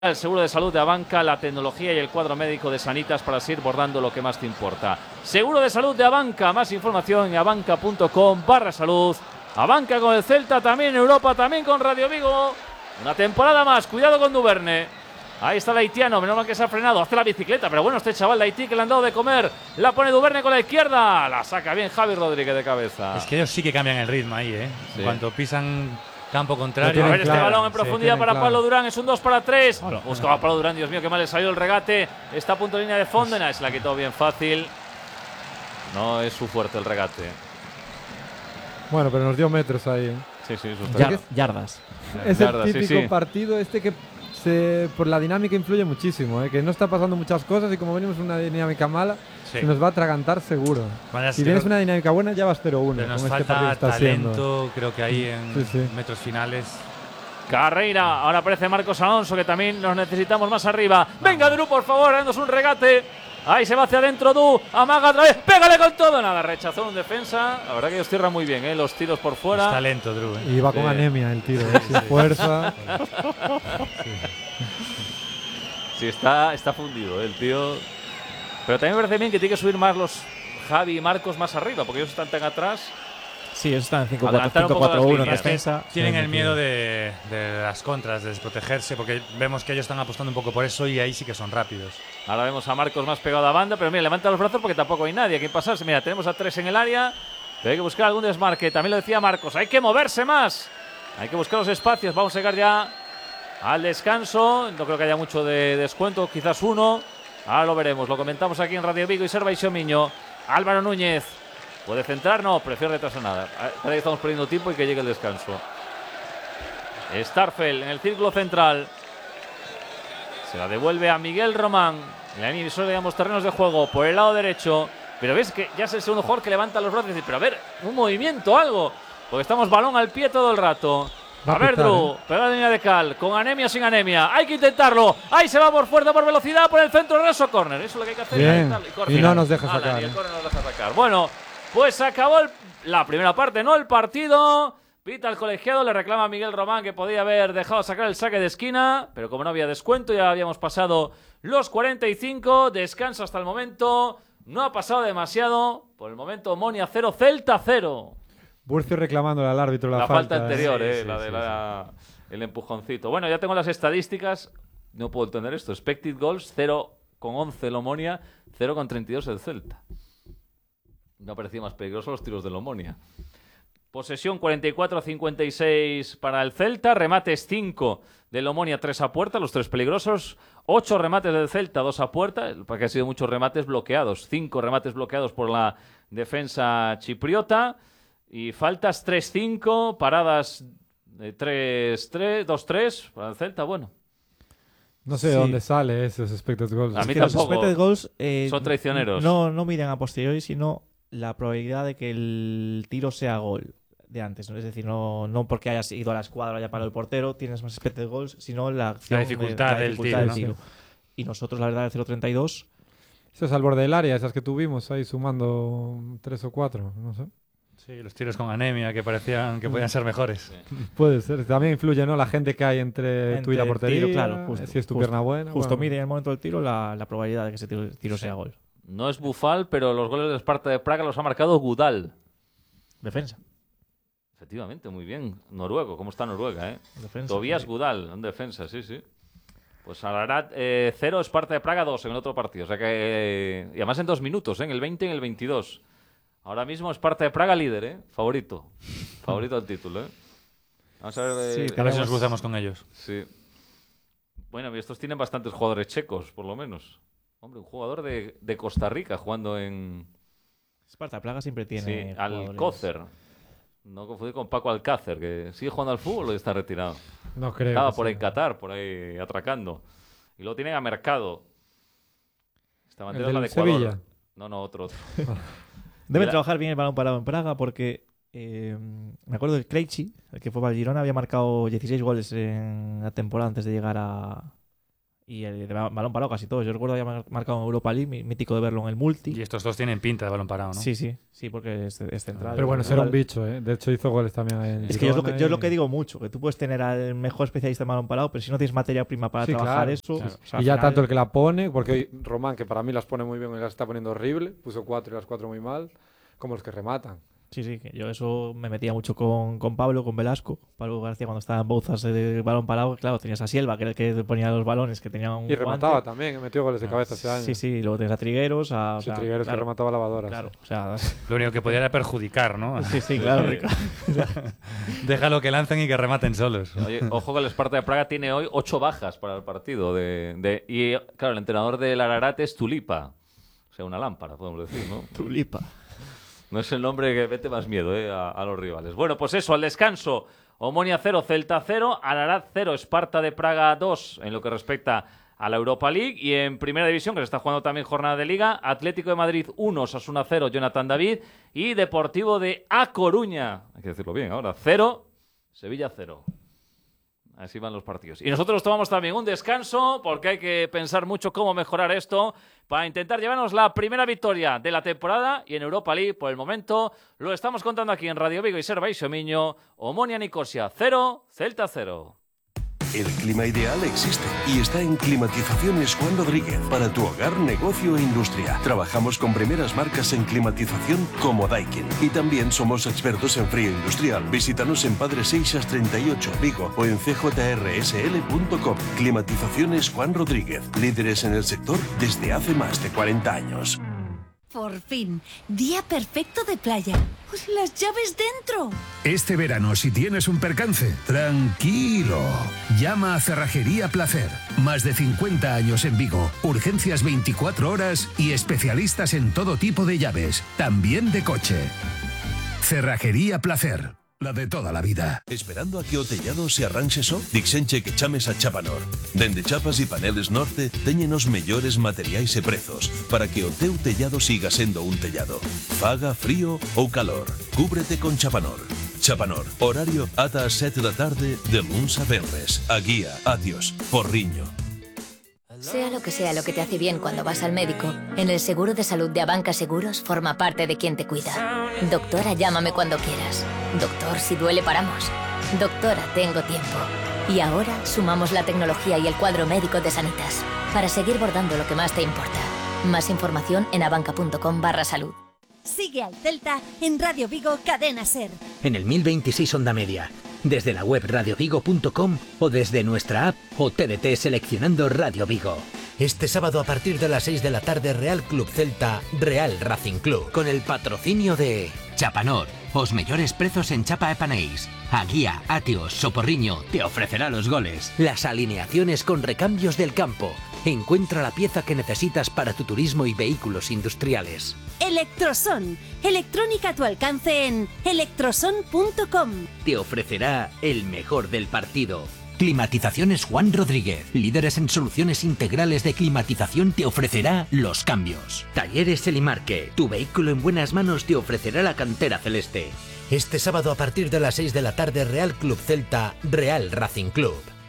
El seguro de salud de Abanca, la tecnología y el cuadro médico de Sanitas para seguir bordando lo que más te importa. Seguro de salud de Abanca, más información en abanca.com/salud. Abanca con el Celta, también en Europa, también con Radio Vigo. Una temporada más, cuidado con Duverne. Ahí está el haitiano, menos mal que se ha frenado, hace la bicicleta, pero bueno, este chaval de Haití que le han dado de comer, la pone Duverne con la izquierda, la saca bien Javi Rodríguez de cabeza. Es que ellos sí que cambian el ritmo ahí, ¿eh? Sí. En cuanto pisan campo contrario. A ver, este claro, balón en profundidad para claro. Pablo Durán, es un 2 para 3. Hola. Buscaba a Pablo Durán, Dios mío, qué mal le salió el regate. Está a punto de línea de fondo, y nada, se la quitó bien fácil. No es su fuerte el regate. Bueno, pero nos dio metros ahí. Sí, sí, eso está Ya- claro. yardas. Es Yardas, el sí, típico sí. partido que por la dinámica influye muchísimo, que no está pasando muchas cosas y como venimos en una dinámica mala, Sí. se nos va a atragantar seguro. Bueno, Si es vienes que una dinámica buena, ya vas 0-1. pero nos con este partido falta que está siendo. talento, creo que ahí en Sí, sí. metros finales. Carreira, ahora aparece Marcos Alonso, que también nos necesitamos más arriba. Venga, Dru, por favor, dándonos un regate. Ahí se va hacia adentro, Du, amaga otra vez, pégale con todo. Nada, rechazó un defensa. La verdad que ellos cierran muy bien, los tiros por Es fuera. talento, Drew. Y va con Sí. anemia el tiro, sin fuerza. Sí, está fundido el tío. Pero también me parece bien que tiene que subir más los Javi y Marcos más arriba, porque ellos están tan atrás. Sí, ellos están en Adelantar un poco las 5-4-1 en líneas. defensa. Tienen Sí, el sí. miedo de las contras, de desprotegerse, porque vemos que ellos están apostando un poco por eso y ahí sí que son rápidos. Ahora vemos a Marcos más pegado a banda, pero mira, levanta los brazos porque tampoco hay nadie a quien pasarse. Mira, tenemos a 3 en el área, pero hay que buscar algún desmarque. También lo decía Marcos, hay que moverse más. Hay que buscar los espacios. Vamos a llegar ya al descanso. No creo que haya mucho de descuento, quizás uno. Ahora lo veremos, lo comentamos aquí en Radio Vigo y Serva y Xomiño. Álvaro Núñez, ¿puede centrar? No, prefiero retrasar nada. Parece que estamos perdiendo tiempo y que llegue el descanso. Starfel en el círculo central. Se la devuelve a Miguel Román. La emisora de ambos terrenos de juego por el lado derecho. Pero ves que ya es el segundo jugador que levanta los brazos y dice, pero a ver, un movimiento, algo. Porque estamos balón al pie todo el rato. Va A a ver, pitar, Drew, pega la línea de Cal, con anemia o sin anemia. Hay que intentarlo. Ahí se va por fuerza, por velocidad, por el centro, reverso, córner. Eso es lo que hay que hacer. Bien. Ahí está, Y no nos deja Ala, sacar, y el ¿eh? córner nos deja sacar. Bueno, pues acabó la primera parte, no el partido. Pita al colegiado, le reclama a Miguel Román que podía haber dejado sacar el saque de esquina, pero como no había descuento, ya habíamos pasado los 45. Descanso hasta el momento. No ha pasado demasiado. Por el momento, Omonia 0, Celta 0. Burcio reclamándole al árbitro la falta anterior, Sí, sí, la de sí, el empujoncito. Bueno, ya tengo las estadísticas. No puedo entender esto. Expected goals 0,11 el Omonia, 0,32 el Celta. No parecía más peligroso los tiros del Omonia. Posesión 44-56 para el Celta. Remates 5 del Omonia, 3 a puerta, los 3 peligrosos. 8 remates del Celta, 2 a puerta, porque han sido muchos remates bloqueados. 5 remates bloqueados por la defensa chipriota. Y faltas 3-5, paradas 2-3 para el Celta. Bueno, No sé de Sí. dónde sale esos expected goals. A mí Que los tampoco. expected goals Son traicioneros. no miden a posteriori, sino la probabilidad de que el tiro sea gol de antes, ¿no? Es decir, no porque hayas ido a la escuadra o haya parado el portero, tienes más expected goals, sino la acción dificultad del tiro, ¿no? Y nosotros, la verdad, el 0.32, Eso es al borde del área, esas que tuvimos ahí sumando 3 o 4, no sé. Sí, los tiros con anemia que parecían que podían ser mejores. Puede ser. También influye, ¿no? La gente que hay entre tú y la el portería. tiro, claro, justo, si es tu justo. pierna buena. justo bueno. mide en el momento del tiro la probabilidad de que ese tiro sea gol. No es Bufal, pero los goles del Sparta de Praga los ha marcado Gudal. Defensa. Efectivamente, muy bien. Noruego, ¿cómo está Noruega, Defensa. Tobías Gudal, en defensa, sí, sí. Pues Ararat 0, Sparta de Praga 2 en el otro partido. O sea que. Y además en 2 minutos, en el 20 y en el 22. Ahora mismo Sparta de Praga líder, favorito. Favorito al título, Vamos a ver. Sí, A ver si nos cruzamos con ellos. Sí. Bueno, y estos tienen bastantes jugadores checos, por lo menos. Hombre, un jugador de Costa Rica jugando en. Sparta Praga siempre tiene. Sí, jugadores- Alcócer. No confundir con Paco Alcácer, que sigue jugando al fútbol o está retirado. No creo. Estaba que por ahí en sea. Qatar, por ahí atracando. Y luego tienen a Mercado. Esta bandera ¿El es la de del Ecuador. Sevilla? No, otro. Deben Mira. trabajar bien el balón parado en Praga porque me acuerdo del Krejci, el que fue para el Girona, había marcado 16 goles en la temporada antes de llegar a Y el de balón parado casi todos. Yo recuerdo que había marcado en Europa League, mítico de verlo en el multi. Y estos dos tienen pinta de balón parado, ¿no? Sí, porque es central. Pero bueno, será un bicho, ¿eh? De hecho, hizo goles también en Es que yo Girona es lo que digo mucho, que tú puedes tener al mejor especialista en balón parado, pero si no tienes materia prima para trabajar eso... Claro. O sea, y ya al final- tanto el que la pone, porque hoy Román, que para mí las pone muy bien y las está poniendo horrible, puso 4 y las 4 muy mal, como los que rematan. Sí, que yo eso me metía mucho con Pablo, con Velasco. Pablo García cuando estaba en Bouzas de balón parado, claro, tenías a Sielva, que era el que ponía los balones, que tenía un Y remataba guante. también, metió goles de cabeza ese año. Sí, y luego tenías a Trigueros, o sea, Trigueros que claro, remataba lavadoras. claro, o sea, Lo único que podía era perjudicar, ¿no? sí, claro. Déjalo que lancen y que rematen solos. Oye, ojo que el Sparta de Praga tiene hoy 8 bajas para el partido. Y claro, el entrenador del Ararat es Tulipa. O sea, una lámpara, podemos decir, ¿no? Tulipa. No es el nombre que mete más miedo a los rivales. Bueno, pues eso, al descanso. Omonia 0, Celta 0, Ararat 0, Sparta de Praga 2 en lo que respecta a la Europa League. Y en Primera División, que se está jugando también jornada de Liga, Atlético de Madrid 1, Osasuna 0, Jonathan David. Y Deportivo de A Coruña, hay que decirlo bien ahora, 0, Sevilla 0. Así van los partidos. Y nosotros tomamos también un descanso porque hay que pensar mucho cómo mejorar esto para intentar llevarnos la primera victoria de la temporada. Y en Europa League, por el momento, lo estamos contando aquí en Radio Vigo y Servais Miño. Omonia Nicosia 0, Celta 0. El clima ideal existe y está en Climatizaciones Juan Rodríguez para tu hogar, negocio e industria. Trabajamos con primeras marcas en climatización como Daikin y también somos expertos en frío industrial. Visítanos en Padre Seixas 38 Vigo o en cjrsl.com. Climatizaciones Juan Rodríguez, líderes en el sector desde hace más de 40 años. Por fin, día perfecto de playa. Pues las llaves dentro. Este verano, si tienes un percance, tranquilo. Llama a Cerrajería Placer. Más de 50 años en Vigo, urgencias 24 horas y especialistas en todo tipo de llaves, también de coche. Cerrajería Placer. La de toda la vida. Esperando a que o tellado se arranxe só? Dixenche que chames a Chapanor. Dende Chapas e Paneles Norte teñen os mellores materiais e prezos para que o teu tellado siga sendo un tellado. Faga frío ou calor. Cúbrete con Chapanor. Chapanor. Horario ata as 7 da tarde de luns a venres. A Guía, Atios, Porriño. Sea lo que te hace bien cuando vas al médico, en el seguro de salud de Abanca Seguros forma parte de quien te cuida. Doctora, llámame cuando quieras. Doctor, si duele, paramos. Doctora, tengo tiempo. Y ahora sumamos la tecnología y el cuadro médico de Sanitas para seguir bordando lo que más te importa. Más información en abanca.com/salud. Sigue al Celta en Radio Vigo Cadena Ser. En el 1026 Onda Media, desde la web radiovigo.com o desde nuestra app o TDT seleccionando Radio Vigo. Este sábado a partir de las 6 de la tarde, Real Club Celta, Real Racing Club. Con el patrocinio de Chapanor, os mellores prezos en chapa e panéis. A Guía, Atios, Soporriño te ofrecerá los goles. Las alineaciones con recambios del campo. Encuentra la pieza que necesitas para tu turismo y vehículos industriales. Electroson, electrónica a tu alcance en electroson.com. Te ofrecerá el mejor del partido. Climatizaciones Juan Rodríguez, líderes en soluciones integrales de climatización, te ofrecerá los cambios. Talleres Elimarque, tu vehículo en buenas manos te ofrecerá la cantera celeste. Este sábado a partir de las 6 de la tarde, Real Club Celta, Real Racing Club.